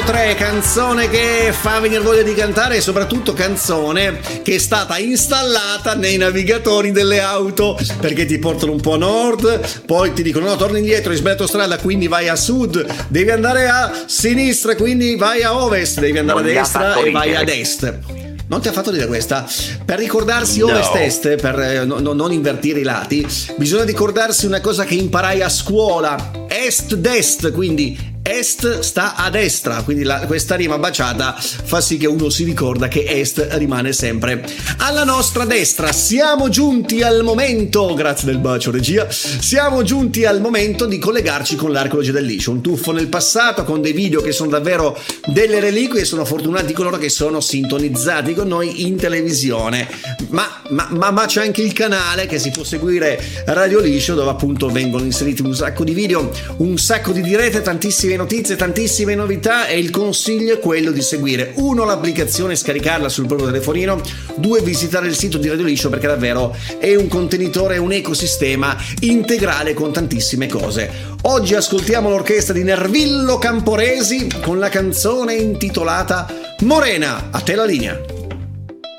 3, canzone che fa venire voglia di cantare e soprattutto canzone che è stata installata nei navigatori delle auto, perché ti portano un po' a nord, poi ti dicono no, torni indietro, hai sbagliato strada, quindi vai a sud, devi andare a sinistra, quindi vai a ovest, devi andare a destra e vai ad est. Non ti ha fatto dire questa? Per ricordarsi ovest-est, per non invertire i lati, bisogna ricordarsi una cosa che imparai a scuola: est-dest, quindi est sta a destra, quindi questa rima baciata fa sì che uno si ricorda che est rimane sempre alla nostra destra. Siamo giunti al momento, grazie del bacio regia, siamo giunti al momento di collegarci con l'archeologia del liscio, un tuffo nel passato con dei video che sono davvero delle reliquie, e sono fortunati coloro che sono sintonizzati con noi in televisione, ma c'è anche il canale che si può seguire, Radio Liscio, dove appunto vengono inseriti un sacco di video, un sacco di dirette, tantissime notizie, tantissime novità, e il consiglio è quello di seguire: 1, l'applicazione, scaricarla sul proprio telefonino; 2, visitare il sito di Radio Liscio, perché davvero è un contenitore, un ecosistema integrale con tantissime cose. Oggi ascoltiamo l'orchestra di Nervillo Camporesi con la canzone intitolata Morena. A te la linea.